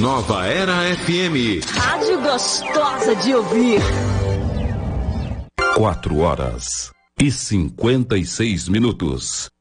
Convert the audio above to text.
Nova Era FM. Rádio gostosa de ouvir. 4 horas e 56 minutos.